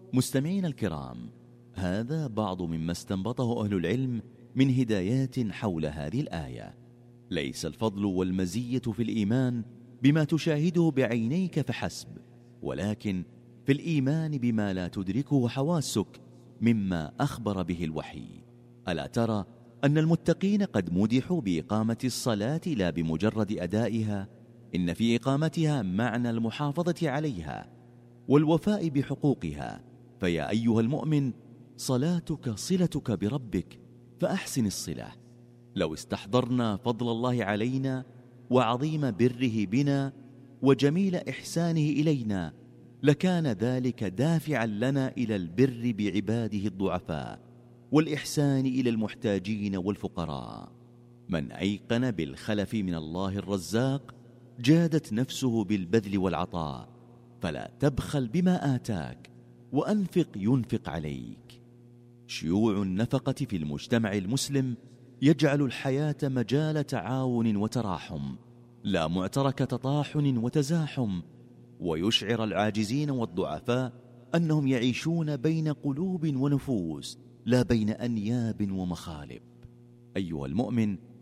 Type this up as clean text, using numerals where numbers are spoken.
مستمعين الكرام، هذا بعض مما استنبطه أهل العلم من هدايات حول هذه الآية. ليس الفضل والمزية في الإيمان بما تشاهده بعينيك فحسب، ولكن في الإيمان بما لا تدركه حواسك مما أخبر به الوحي. ألا ترى أن المتقين قد مدحوا بإقامة الصلاة لا بمجرد أدائها، إن في إقامتها معنى المحافظة عليها والوفاء بحقوقها. فيا أيها المؤمن، صلاتك صلتك بربك، فأحسن الصلة. لو استحضرنا فضل الله علينا وعظيم بره بنا وجميل إحسانه إلينا، لكان ذلك دافعا لنا إلى البر بعباده الضعفاء والإحسان إلى المحتاجين والفقراء. من أيقن بالخلف من الله الرزاق جادت نفسه بالبذل والعطاء، فلا تبخل بما آتاك وأنفق ينفق عليك. شيوع النفقة في المجتمع المسلم يجعل الحياة مجال تعاون وتراحم، لا معترك تطاحن وتزاحم، ويشعر العاجزين والضعفاء أنهم يعيشون بين قلوب ونفوس لا بين أنياب ومخالب. أيها المؤمن،